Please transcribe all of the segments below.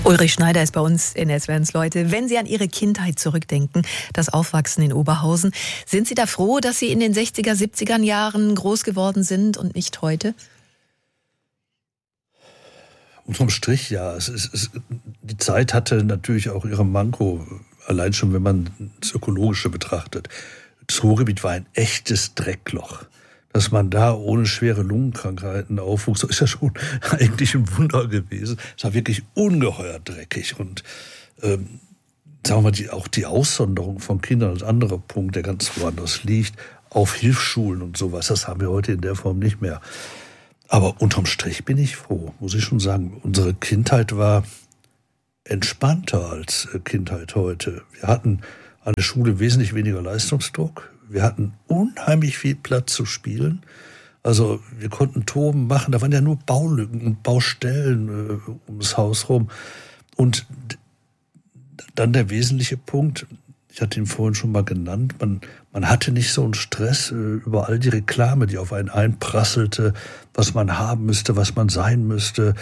Ulrich Schneider ist bei uns in SWR1 Leute. Wenn Sie an Ihre Kindheit zurückdenken, das Aufwachsen in Oberhausen, sind Sie da froh, dass Sie in den 60er, 70er Jahren groß geworden sind und nicht heute? Unterm Strich ja. Die Zeit hatte natürlich auch ihre Manko, allein schon, wenn man das Ökologische betrachtet. Das Ruhrgebiet war ein echtes Dreckloch. Dass man da ohne schwere Lungenkrankheiten aufwuchs, ist ja schon eigentlich ein Wunder gewesen. Es war wirklich ungeheuer dreckig. Und sagen wir mal, auch die Aussonderung von Kindern als anderer Punkt, der ganz woanders liegt, auf Hilfsschulen und sowas, das haben wir heute in der Form nicht mehr. Aber unterm Strich bin ich froh, muss ich schon sagen. Unsere Kindheit war entspannter als Kindheit heute. Wir hatten an der Schule wesentlich weniger Leistungsdruck. Wir hatten unheimlich viel Platz zu spielen. Also wir konnten toben machen. Da waren ja nur Baulücken und Baustellen ums Haus rum. Und dann der wesentliche Punkt, ich hatte ihn vorhin schon mal genannt, man hatte nicht so einen Stress über all die Reklame, die auf einen einprasselte, was man haben müsste, was man sein müsste.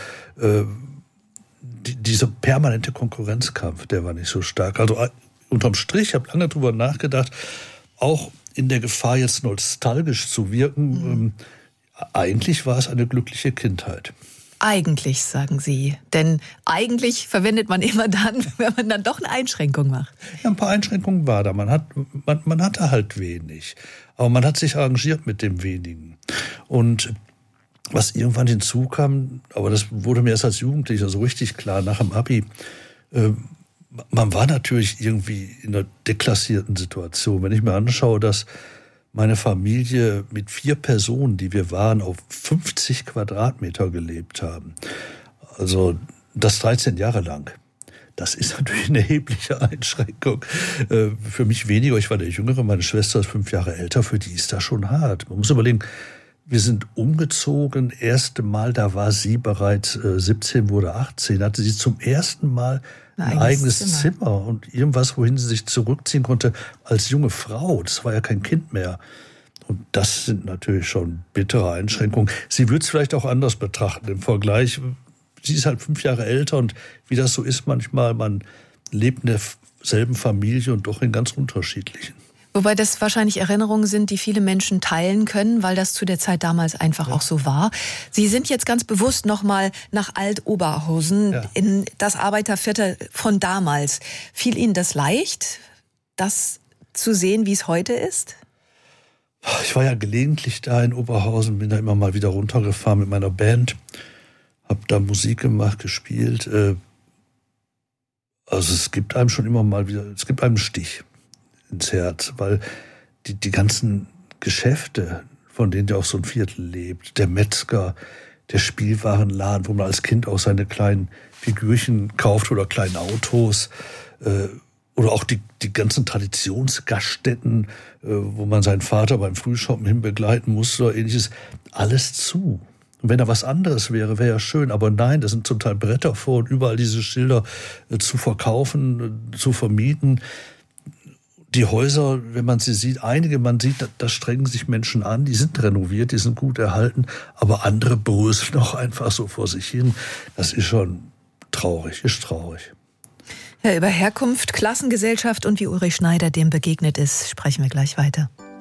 Dieser permanente Konkurrenzkampf, der war nicht so stark. Also unterm Strich, ich habe lange drüber nachgedacht, auch in der Gefahr, jetzt nostalgisch zu wirken, eigentlich war es eine glückliche Kindheit. Eigentlich, sagen Sie. Denn eigentlich verwendet man immer dann, wenn man dann doch eine Einschränkung macht. Ja, ein paar Einschränkungen war da. Man hatte halt wenig. Aber man hat sich arrangiert mit dem Wenigen. Und was irgendwann hinzukam, aber das wurde mir erst als Jugendlicher so richtig klar, nach dem Abi, man war natürlich irgendwie in einer deklassierten Situation. Wenn ich mir anschaue, dass meine Familie mit 4 Personen, die wir waren, auf 50 Quadratmeter gelebt haben, also das 13 Jahre lang, das ist natürlich eine erhebliche Einschränkung. Für mich weniger, ich war der Jüngere, meine Schwester ist 5 Jahre älter, für die ist das schon hart. Man muss überlegen, wir sind umgezogen, erste Mal, da war sie bereits 17, wurde 18, hatte sie zum ersten Mal ein eigenes Zimmer und irgendwas, wohin sie sich zurückziehen konnte als junge Frau. Das war ja kein Kind mehr. Und das sind natürlich schon bittere Einschränkungen. Sie würde es vielleicht auch anders betrachten im Vergleich. Sie ist halt 5 Jahre älter und wie das so ist manchmal, man lebt in derselben Familie und doch in ganz unterschiedlichen. Wobei das wahrscheinlich Erinnerungen sind, die viele Menschen teilen können, weil das zu der Zeit damals einfach auch so war. Sie sind jetzt ganz bewusst nochmal nach Alt-Oberhausen, in das Arbeiterviertel von damals. Fiel Ihnen das leicht, das zu sehen, wie es heute ist? Ich war ja gelegentlich da in Oberhausen, bin da immer mal wieder runtergefahren mit meiner Band, habe da Musik gemacht, gespielt. Also es gibt einem schon immer mal wieder, es gibt einem einen Stich ins Herz, weil die ganzen Geschäfte, von denen ja auch so ein Viertel lebt, der Metzger, der Spielwarenladen, wo man als Kind auch seine kleinen Figürchen kauft oder kleinen Autos, oder auch die ganzen Traditionsgaststätten, wo man seinen Vater beim Frühshoppen hin begleiten musste oder ähnliches, alles zu. Und wenn da was anderes wäre, wäre ja schön, aber nein, da sind zum Teil Bretter vor und überall diese Schilder zu verkaufen, zu vermieten. Die Häuser, wenn man sie sieht, einige, man sieht, da strengen sich Menschen an, die sind renoviert, die sind gut erhalten, aber andere bröseln auch einfach so vor sich hin. Das ist schon traurig, ist traurig. Ja, über Herkunft, Klassengesellschaft und wie Ulrich Schneider dem begegnet ist, sprechen wir gleich weiter.